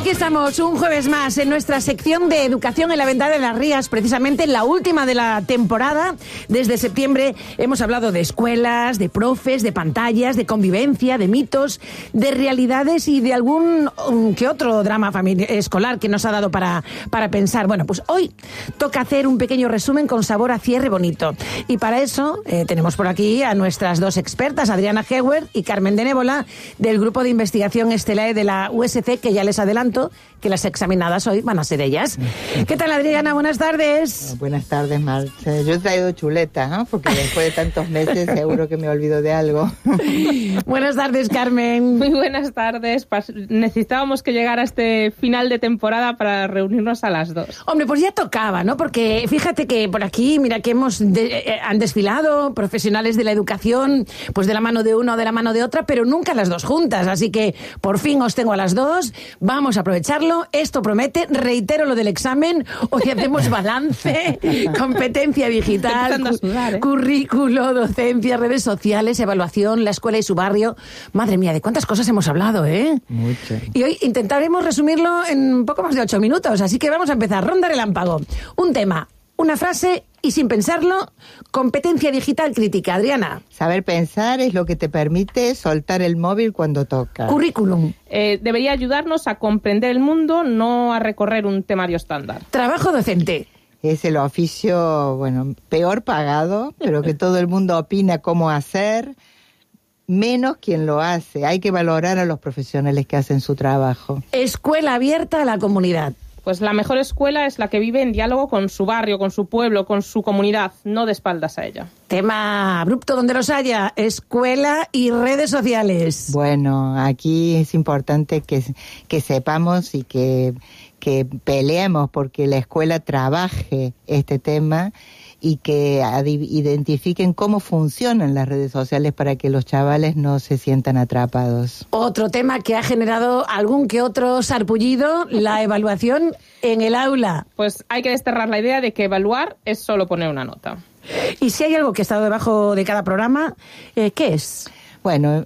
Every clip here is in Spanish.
Aquí estamos un jueves más en nuestra sección de Educación en la Ventana de las Rías, precisamente la última de la temporada. Desde septiembre hemos hablado de escuelas, de profes, de pantallas, de convivencia, de mitos, de realidades y de algún que otro drama escolar que nos ha dado para pensar. Bueno, pues hoy toca hacer un pequeño resumen con sabor a cierre bonito. Y para eso tenemos por aquí a nuestras dos expertas, Adriana Heuer y Carmen de Nébola, del Grupo de Investigación Estelae de la USC, que ya les adelanto que las examinadas hoy van a ser ellas. ¿Qué tal, Adriana? Buenas tardes. Buenas tardes, Marce. Yo he traído chuletas, ¿no? Porque después de tantos meses seguro que me olvido de algo. Buenas tardes, Carmen. Muy buenas tardes. Necesitábamos que llegara este final de temporada para reunirnos a las 2. Hombre, pues ya tocaba, ¿no? Porque fíjate que por aquí, mira que han desfilado profesionales de la educación, pues de la mano de una o de la mano de otra, pero nunca las dos juntas. Así que por fin os tengo a las dos. Vamos a aprovecharlo. Esto promete. Reitero lo del examen. Hoy hacemos balance, competencia digital, currículo, docencia, redes sociales, evaluación, la escuela y su barrio. Madre mía, de cuántas cosas hemos hablado, ¿eh? Mucho. Y hoy intentaremos resumirlo en poco más de 8 minutos. Así que vamos a empezar. Ronda relámpago. Un tema, una frase y sin pensarlo, competencia digital crítica. Adriana. Saber pensar es lo que te permite soltar el móvil cuando toca. Currículum. Debería ayudarnos a comprender el mundo, no a recorrer un temario estándar. Trabajo docente. Es el oficio, bueno, peor pagado, pero que todo el mundo opina cómo hacer, menos quien lo hace. Hay que valorar a los profesionales que hacen su trabajo. Escuela abierta a la comunidad. Pues la mejor escuela es la que vive en diálogo con su barrio, con su pueblo, con su comunidad, no de espaldas a ella. Tema abrupto donde los haya, escuela y redes sociales. Bueno, aquí es importante que sepamos y que peleemos porque la escuela trabaje este tema y que identifiquen cómo funcionan las redes sociales para que los chavales no se sientan atrapados. Otro tema que ha generado algún que otro sarpullido, la evaluación en el aula. Pues hay que desterrar la idea de que evaluar es solo poner una nota. Y si hay algo que ha estado debajo de cada programa, ¿qué es? Bueno,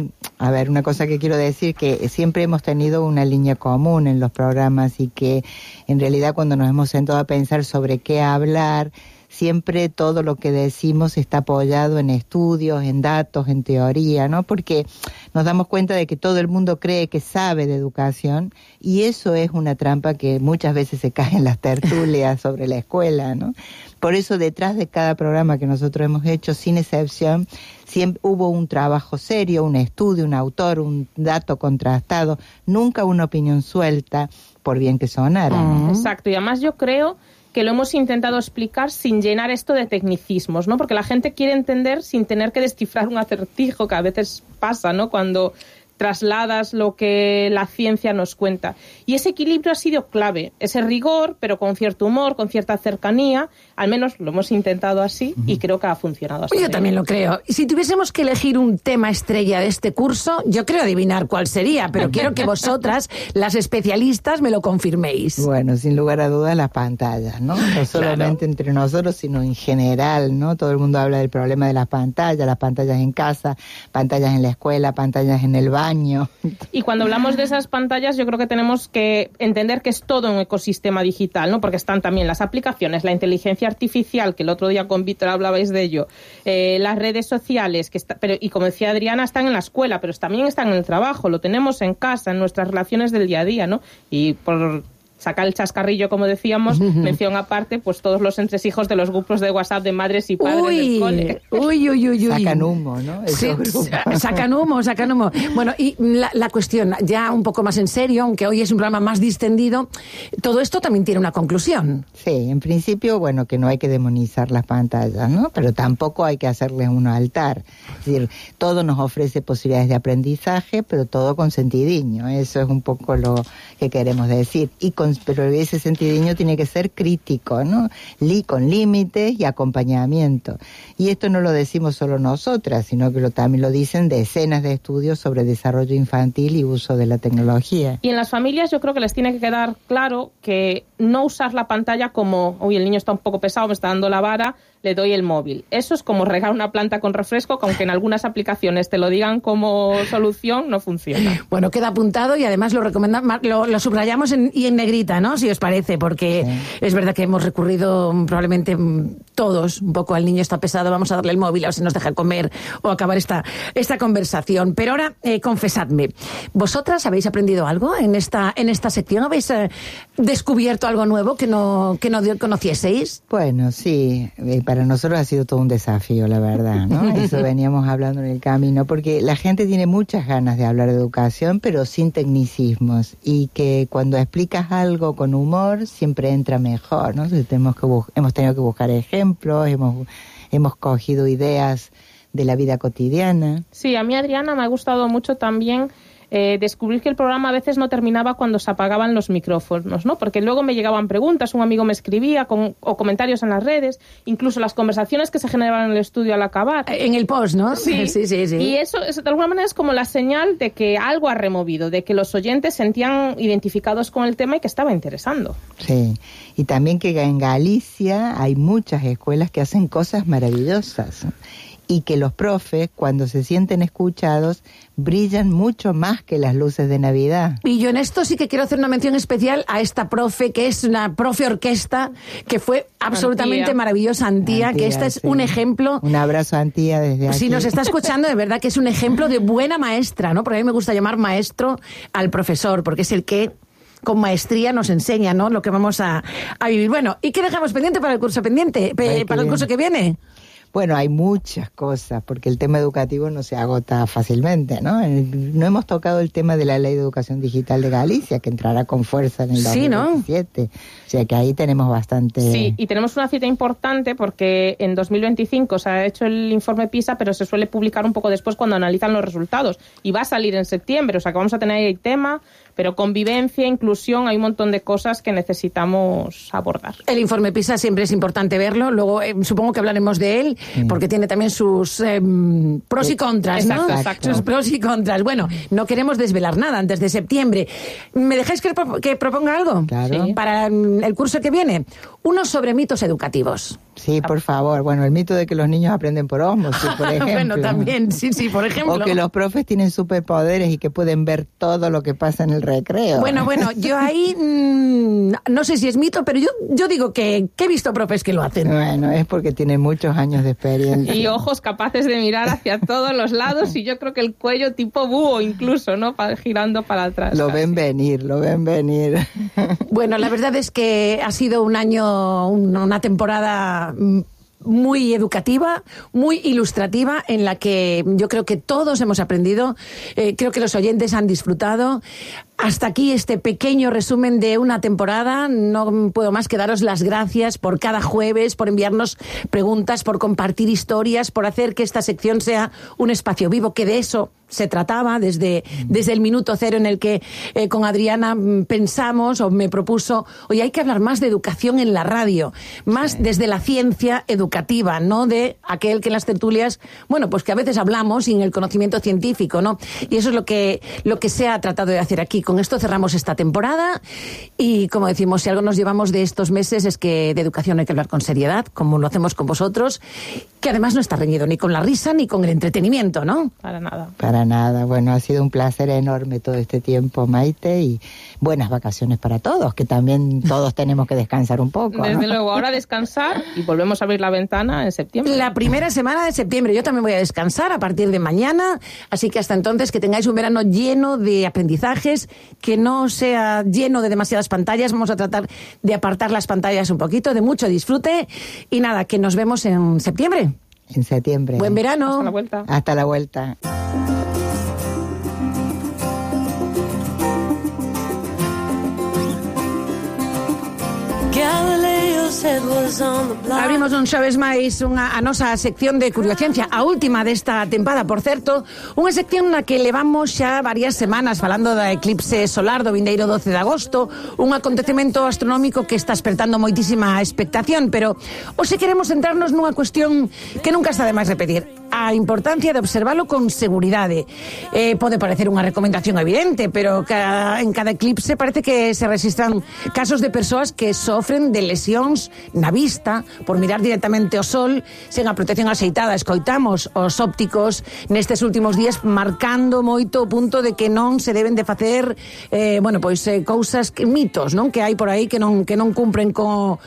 a ver, una cosa que quiero decir, que siempre hemos tenido una línea común en los programas y que en realidad cuando nos hemos sentado a pensar sobre qué hablar, siempre todo lo que decimos está apoyado en estudios, en datos, en teoría, ¿no? Porque nos damos cuenta de que todo el mundo cree que sabe de educación y eso es una trampa que muchas veces se cae en las tertulias sobre la escuela, ¿no? Por eso detrás de cada programa que nosotros hemos hecho, sin excepción, siempre hubo un trabajo serio, un estudio, un autor, un dato contrastado, nunca una opinión suelta, por bien que sonara, ¿no? Exacto, y además yo creo que lo hemos intentado explicar sin llenar esto de tecnicismos, ¿no? Porque la gente quiere entender sin tener que descifrar un acertijo, que a veces pasa, ¿no? Cuando trasladas lo que la ciencia nos cuenta. Y ese equilibrio ha sido clave, ese rigor, pero con cierto humor, con cierta cercanía, al menos lo hemos intentado así y creo que ha funcionado así. Yo también lo creo. Y si tuviésemos que elegir un tema estrella de este curso, yo creo adivinar cuál sería, pero quiero que vosotras, las especialistas, me lo confirméis. Bueno, sin lugar a dudas las pantallas, ¿no? No solamente entre nosotros, sino en general, ¿no? Todo el mundo habla del problema de las pantallas en casa, pantallas en la escuela, pantallas en el baño. Y cuando hablamos de esas pantallas, yo creo que tenemos que entender que es todo un ecosistema digital, ¿no? Porque están también las aplicaciones, la inteligencia artificial, que el otro día con Víctor hablabais de ello, las redes sociales, y como decía Adriana, están en la escuela, pero también están en el trabajo, lo tenemos en casa, en nuestras relaciones del día a día, ¿no? Y por sacar el chascarrillo, como decíamos, mención aparte, pues todos los entresijos de los grupos de WhatsApp de madres y padres del cole. Uy. Sacan humo, ¿no? Sí, sacan humo. Bueno, y la cuestión, ya un poco más en serio, aunque hoy es un programa más distendido, todo esto también tiene una conclusión. Sí, en principio, bueno, que no hay que demonizar las pantallas, ¿no? Pero tampoco hay que hacerles un altar. Es decir, todo nos ofrece posibilidades de aprendizaje, pero todo con sentidiño. Eso es un poco lo que queremos decir. Pero ese sentidiño tiene que ser crítico, ¿no? Con límites y acompañamiento. Y esto no lo decimos solo nosotras, sino que también lo dicen decenas de estudios sobre desarrollo infantil y uso de la tecnología. Y en las familias yo creo que les tiene que quedar claro que no usar la pantalla como, uy, el niño está un poco pesado, me está dando la vara, le doy el móvil. Eso es como regar una planta con refresco, que aunque en algunas aplicaciones te lo digan como solución, no funciona. Bueno, queda apuntado y además lo recomendamos, lo subrayamos y en negrita, ¿no? Si os parece, porque es verdad que hemos recurrido probablemente todos un poco al niño está pesado, vamos a darle el móvil, a ver si nos deja comer o acabar esta conversación. Pero ahora, confesadme, ¿vosotras habéis aprendido algo en esta sección? ¿Habéis descubierto algo nuevo que no conocieseis? Bueno, sí, para nosotros ha sido todo un desafío, la verdad, ¿no? Eso veníamos hablando en el camino, porque la gente tiene muchas ganas de hablar de educación, pero sin tecnicismos, y que cuando explicas algo con humor siempre entra mejor, ¿no? Entonces hemos tenido que buscar ejemplos, hemos cogido ideas de la vida cotidiana. Sí, a mí, Adriana, me ha gustado mucho también descubrir que el programa a veces no terminaba cuando se apagaban los micrófonos, ¿no? Porque luego me llegaban preguntas, un amigo me escribía o comentarios en las redes, incluso las conversaciones que se generaban en el estudio al acabar. En el post, ¿no? Sí. Y eso de alguna manera es como la señal de que algo ha removido, de que los oyentes se sentían identificados con el tema y que estaba interesando. Sí, y también que en Galicia hay muchas escuelas que hacen cosas maravillosas, ¿no? Y que los profes, cuando se sienten escuchados, brillan mucho más que las luces de Navidad. Y yo en esto sí que quiero hacer una mención especial a esta profe, que es una profe orquesta, que fue absolutamente maravillosa, Antía, que esta es un ejemplo. Un abrazo a Antía desde aquí. Si nos está escuchando, de verdad que es un ejemplo de buena maestra, ¿no? Porque a mí me gusta llamar maestro al profesor, porque es el que con maestría nos enseña, ¿no? Lo que vamos a vivir. Bueno, ¿y qué dejamos pendiente para el curso para el curso que viene? Bueno, hay muchas cosas, porque el tema educativo no se agota fácilmente, ¿no? No hemos tocado el tema de la Ley de Educación Digital de Galicia, que entrará con fuerza en el 2017. ¿No? O sea que ahí tenemos bastante... Sí, y tenemos una cita importante porque en 2025 se ha hecho el informe PISA, pero se suele publicar un poco después cuando analizan los resultados. Y va a salir en septiembre, o sea que vamos a tener ahí el tema... Pero convivencia, inclusión, hay un montón de cosas que necesitamos abordar. El informe PISA siempre es importante verlo. Luego supongo que hablaremos de él, porque tiene también sus pros y contras, ¿no? Exacto. Sus pros y contras. Bueno, no queremos desvelar nada antes de septiembre. ¿Me dejáis que proponga algo? Claro. Para el curso que viene. Uno sobre mitos educativos. Sí, por favor. Bueno, el mito de que los niños aprenden por ósmosis, por ejemplo. Bueno, también, sí, por ejemplo. O que los profes tienen superpoderes y que pueden ver todo lo que pasa en el recreo. Bueno, yo ahí no sé si es mito, pero yo digo que he visto profes que lo hacen. Bueno, es porque tienen muchos años de experiencia. Y ojos capaces de mirar hacia todos los lados, y yo creo que el cuello tipo búho incluso, ¿no? Girando para atrás. Lo ven venir. Bueno, la verdad es que ha sido un año, una temporada muy educativa, muy ilustrativa, en la que yo creo que todos hemos aprendido, creo que los oyentes han disfrutado. Hasta aquí este pequeño resumen de una temporada. No puedo más que daros las gracias por cada jueves, por enviarnos preguntas, por compartir historias, por hacer que esta sección sea un espacio vivo, que de eso se trataba desde el minuto cero, en el que con Adriana pensamos o me propuso, oye, hay que hablar más de educación en la radio, más desde la ciencia educativa, no de aquel que en las tertulias, bueno, pues que a veces hablamos sin el conocimiento científico, ¿no? Y eso es lo que se ha tratado de hacer aquí. Con esto cerramos esta temporada y, como decimos, si algo nos llevamos de estos meses es que de educación hay que hablar con seriedad, como lo hacemos con vosotros, que además no está reñido ni con la risa ni con el entretenimiento, ¿no? Para nada. Para nada. Bueno, ha sido un placer enorme todo este tiempo, Maite, y buenas vacaciones para todos, que también todos tenemos que descansar un poco, ¿no? Desde luego, ahora descansar y volvemos a abrir la ventana en septiembre. La primera semana de septiembre. Yo también voy a descansar a partir de mañana, así que hasta entonces que tengáis un verano lleno de aprendizajes, que no sea lleno de demasiadas pantallas. Vamos a tratar de apartar las pantallas un poquito, de mucho disfrute, y nada, que nos vemos en septiembre. En septiembre. Buen verano. Hasta la vuelta. Hasta la vuelta. Abrimos un xoves máis a nosa sección de Curiociencia, a última desta tempada, por certo, unha sección na que levamos xa varias semanas falando da eclipse solar do vindeiro 12 de agosto, un acontecemento astronómico que está espertando moitísima expectación, pero hoxe queremos centrarnos nunha cuestión que nunca está de máis repetir. a importancia de observalo con seguridade. Pode parecer unha recomendación evidente, pero en cada eclipse parece que se registran casos de persoas que sofren de lesións na vista por mirar directamente ao sol sen a protección axeitada. Escoitamos os ópticos nestes últimos días marcando moito o punto de que non se deben de facer cousas, mitos, non, que hai por aí que non cumpren coa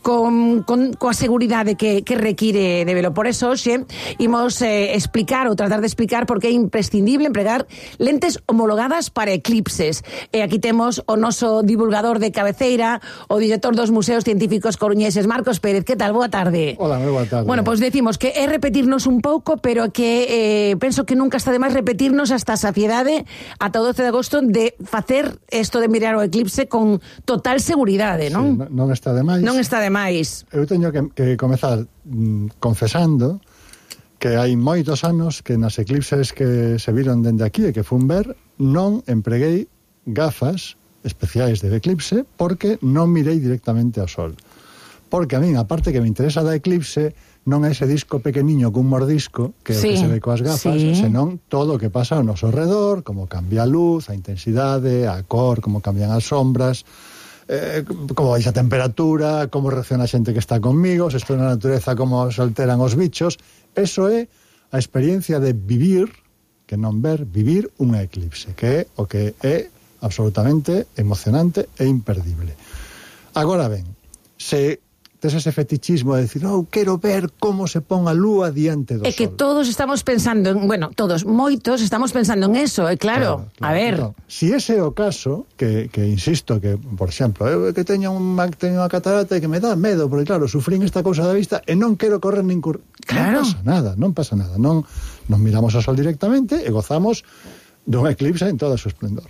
seguridade que require de velo. Por eso hoxe imos explicar ou tratar de explicar por que é imprescindible empregar lentes homologadas para eclipses. E aquí temos o noso divulgador de cabeceira, o director dos Museos Científicos Coruñeses, Marcos Pérez. Que tal? Boa tarde. Hola, moi boa tarde. Bueno, pois decimos que é repetirnos un pouco, pero que penso que nunca está de máis repetirnos hasta a saciedade ata o 12 de agosto de facer isto de mirar o eclipse con total seguridade, non? Sí, non está de máis. Non está de máis. Eu teño que comezar confesando que hai moitos anos que nas eclipses que se viron dende aquí e que fun ver, non empreguei gafas especiais de eclipse porque non mirei directamente ao sol. Porque a min, a parte que me interesa da eclipse, non é ese disco pequeniño cun mordisco, que é o que se ve coas gafas, senón todo o que pasa ao noso redor, como cambia a luz, a intensidade, a cor, como cambian as sombras, como baixa a temperatura, como reacciona a xente que está conmigo, se estou na natureza, como se alteran os bichos. Eso é a experiencia de vivir, que non ver, vivir unha eclipse, que é o que é absolutamente emocionante e imperdible. Agora ben, se tes ese fetichismo de decir, quero ver como se pon a lúa diante do sol. É que todos estamos pensando moitos estamos pensando en eso, claro. A ver. Entón, si ese é o caso, que insisto, que, por exemplo, eu que teño unha catarata e que me dá medo, porque claro, sufrín esta cousa da vista e non quero correr nin Claro. Non pasa nada. Non miramos ao sol directamente e gozamos dun eclipse en todo o seu esplendor.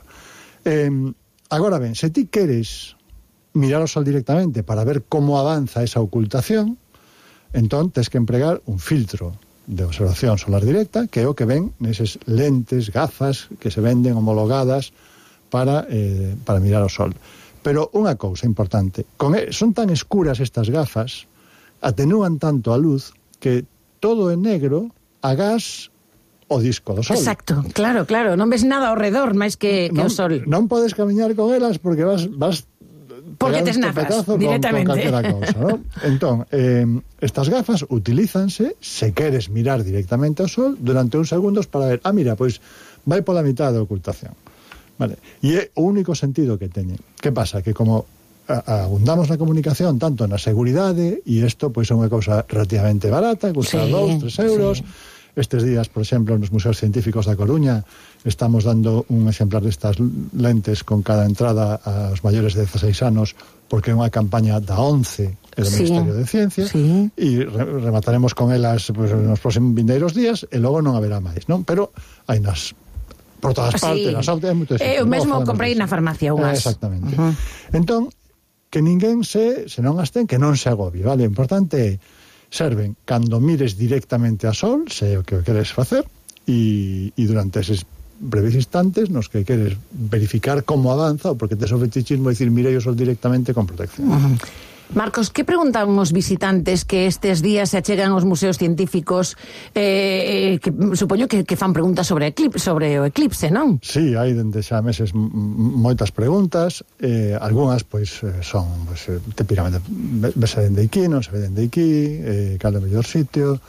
Agora ben, se ti queres mirar o sol directamente para ver como avanza esa ocultación, entón tens que empregar un filtro de observación solar directa, que é o que ven neses lentes, gafas que se venden homologadas para mirar o sol. Pero unha cousa importante, son tan escuras estas gafas, atenúan tanto a luz, que todo é negro agás o disco do sol. Exacto, claro, non ves nada ao redor máis que o sol. Non podes camiñar con elas porque vas porque te snafas directamente. Con calquera cousa, ¿no? Entón, estas gafas utilízanse se queres mirar directamente ao sol durante uns segundos para ver, mira, pois vai pola mitad da ocultación. Vale. E é o único sentido que teñen. Que pasa? Que como abundamos na comunicación tanto na seguridade, e isto pois é unha cousa relativamente barata, custa 2-3 euros. Estes días, por exemplo, nos Museos Científicos da Coruña estamos dando un exemplar destas lentes con cada entrada aos maiores de 16 anos, porque é unha campaña da ONCE e do Ministerio de Ciencia, e remataremos con elas nos próximos vindeiros días e logo non haberá máis, non? Pero hai por todas partes, nas aulas, eu mesmo comprei na farmacia unhas. Exactamente. Entón, que ninguén se non as ten, que non se agobie, vale? O importante é serven cando mires directamente a sol, se o que queres facer, e durante eses breves instantes nos que queres verificar como avanza, ou porque tes o fetichismo de dicir mirei o sol directamente con protección. Marcos, que preguntan os visitantes que estes días se achegan aos museos científicos, que supoño que fan preguntas sobre o eclipse, non? Sí, hai dende xa meses moitas preguntas, algunhas pois son típicamente vese dende aquí, non se ve dende aquí, cal é o mellor sitio.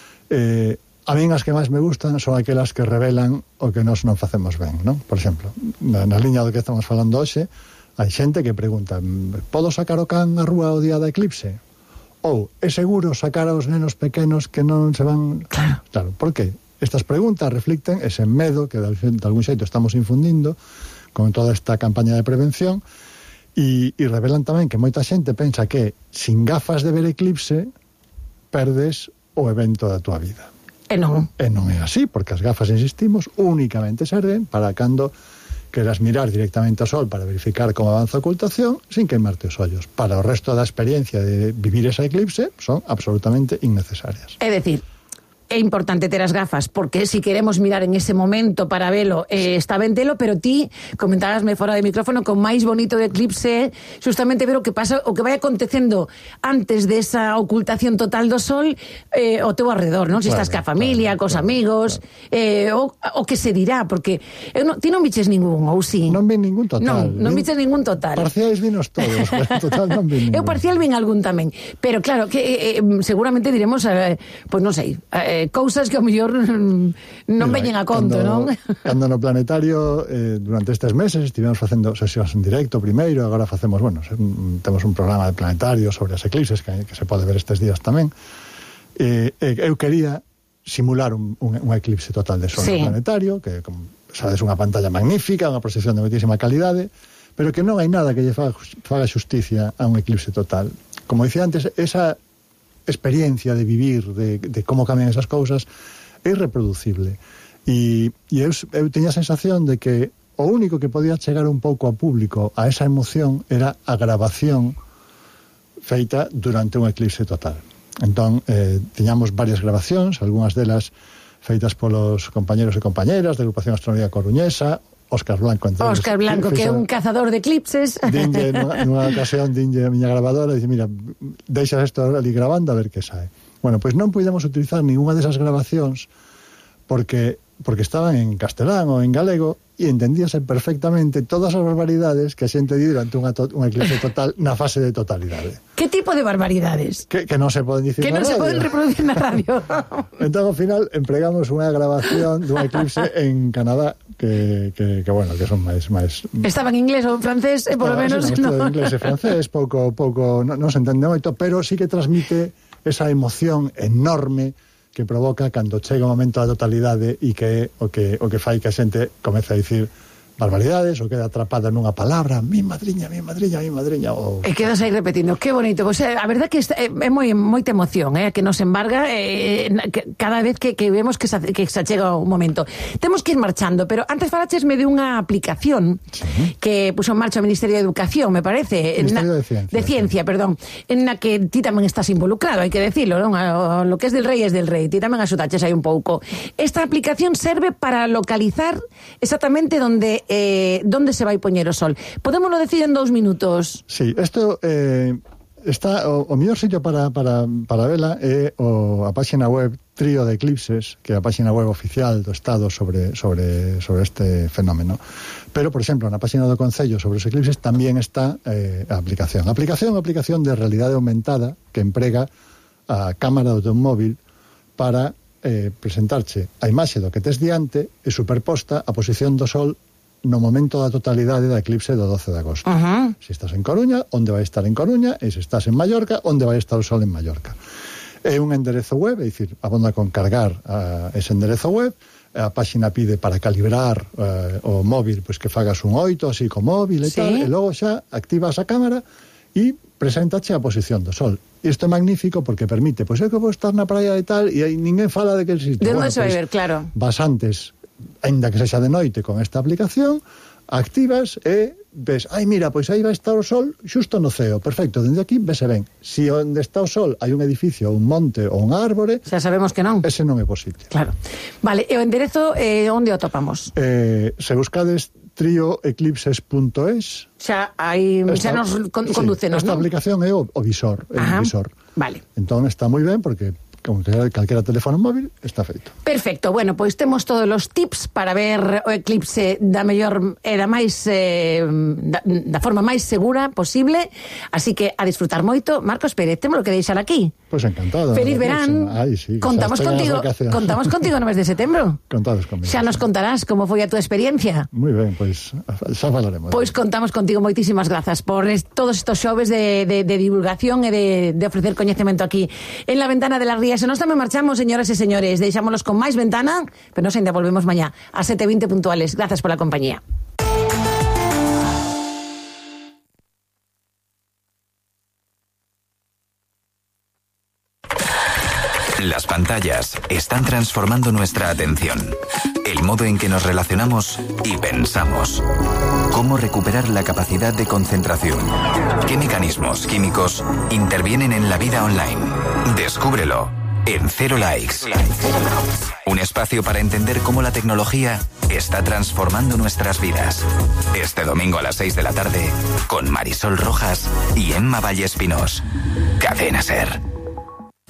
A min as que máis me gustan son aquelas que revelan o que nós non facemos ben, non? Por exemplo, na liña do que estamos falando hoxe, hai xente que pregunta, podo sacar o can á rúa o día da eclipse? Ou, é seguro sacar aos nenos pequenos que non se van... Claro, por que? Estas preguntas reflicten ese medo que de algún xeito estamos infundindo con toda esta campaña de prevención e revelan tamén que moita xente pensa que sin gafas de ver eclipse perdes o evento da tua vida. E non é así, porque as gafas, insistimos, únicamente serven para cando queras mirar directamente ao sol para verificar como avanza a ocultación sin queimarte os ollos. Para o resto da experiencia de vivir esa eclipse son absolutamente innecesarias. É dicir, é importante ter as gafas, porque si queremos mirar en ese momento para velo, está ben telo, pero ti comentabasme fora de micrófono, con máis bonito do eclipse justamente ver o que pasa, o que vai acontecendo antes desa ocultación total do sol ao teu alrededor, non? Se estás ca familia, cos amigos, o que se dirá, porque ti non viches ningún, ou si? Non vi ningún total. Non viches ningún total. Parciais vinos todos, pero total non vi ningún. Eu parcial vin algún tamén, pero claro, que seguramente diremos, pois non sei, cousas que ao mellor non veñen a conto, non? Cando no planetario, durante estes meses, estivemos facendo sesións en directo primeiro, agora facemos, temos un programa de planetario sobre as eclipses que se pode ver estes días tamén. Eu quería simular un eclipse total de sol no planetario, que, como sabes, unha pantalla magnífica, unha proxección de moitísima calidade, pero que non hai nada que lle faga xusticia a un eclipse total. Como dicía antes, esa experiencia de vivir, de como cambian esas cousas, é irreproducible. E eu teña a sensación de que o único que podía chegar un pouco ao público a esa emoción era a grabación feita durante un eclipse total. Entón, tiñamos varias grabacións, algunhas delas feitas polos compañeros e compañeras da Agrupación Astronómica Coruñesa, Óscar Blanco, Óscar Blanco, que é un cazador de eclipses. Dinlle, nunha ocasión, dinlle a miña grabadora e dice, mira, deixas isto ali grabando a ver que sae. Bueno, pois non pudemos utilizar ninguna desas grabacións porque estaban en castelán ou en galego e entendíase perfectamente todas as barbaridades que a xente di durante un eclipse total na fase de totalidade. Que tipo de barbaridades? Que non se poden dicir que na radio. Que non se poden reproducir na radio. Entón, ao final, empregamos unha grabación dun eclipse en Canadá que son máis... Estaba en inglés ou en francés, por lo menos... En inglés e francés, pouco non se entende moito, pero sí que transmite esa emoción enorme que provoca cando chega o momento da totalidade e que é o que fai que a xente comece a dicir barbaridades ou queda atrapada nunha palabra, mi madriña, ou... E quedas aí repetindo, que bonito. Pois a verdad que é moita emoción, que nos embarga cada vez que vemos que se chega o momento. Temos que ir marchando, pero antes falachesme de unha aplicación que puso en marcha o Ministerio de Educación, me parece. Ministerio de Ciencia, perdón, en na que ti tamén estás involucrado, hai que decirlo, non? Lo que es del rei es del rei, ti tamén axudaches aí un pouco. Esta aplicación serve para localizar exactamente onde se vai poñer o sol. Podémoslo decir en 2 minutos? Sí, isto está o mellor sitio para vela é a páxina web Trío de Eclipses, que é a páxina web oficial do Estado sobre este fenómeno. Pero, por exemplo, na páxina do Concello sobre os eclipses tamén está a aplicación. A aplicación de realidade aumentada que emprega a cámara do teu móvil para presentarche a imaxe do que tes diante e superposta a posición do sol no momento da totalidade da eclipse do 12 de agosto. Se estás en Coruña, onde vai estar en Coruña, e se estás en Mallorca, onde vai estar o sol en Mallorca. É un enderezo web, é dicir, abonda con cargar ese enderezo web, a páxina pide para calibrar o móvil, pois que fagas un 8, así co móvil e tal, e logo xa activas a cámara e preséntache a posición do sol. Isto é magnífico porque permite, pois é que vou estar na praia e tal, e aí ninguén fala de que existe. De onde se vai ver, claro. Vas antes, ainda que sexa de noite, con esta aplicación, activas e ves, mira, pois aí vai estar o sol xusto no ceo, perfecto, dende aquí vese ben. Si onde está o sol hai un edificio, un monte ou un árbore, xa sabemos que non. Ese non é posible. Claro. Vale, e o enderezo onde o topamos? Se buscades trioeclipses.es, xa nos conducenos, esta aplicación é o visor, visor. Vale. Entón está moi ben porque con calquera teléfono móvil está feito. Perfecto, bueno, pois temos todos os tips para ver o eclipse da mellor e da máis da forma máis segura posible, así que a disfrutar moito. Marcos Pérez, temos que deixar aquí. Pois encantado. Feliz verán. Sí, contamos contigo no mes de setembro. Contades comigo. Xa nos contarás como foi a túa experiencia. Moi ben, pois xa falaremos. Pois contamos contigo, moitísimas grazas por todos estos xoves de divulgación e de ofrecer coñecemento aquí en La Ventana de las Rías. Se nos tamén marchamos, señoras e señores, deixámonos con máis ventana, pero nos ainda volvemos mañá a 7:20 puntuales. Grazas pola compañía. Las pantallas están transformando nuestra atención, el modo en que nos relacionamos y pensamos. ¿Cómo recuperar la capacidad de concentración? ¿Qué mecanismos químicos intervienen en la vida online? Descúbrelo en Cero Likes. Un espacio para entender cómo la tecnología está transformando nuestras vidas. Este domingo a las 6 de la tarde con Marisol Rojas y Emma Valle Espinós. Cadena SER.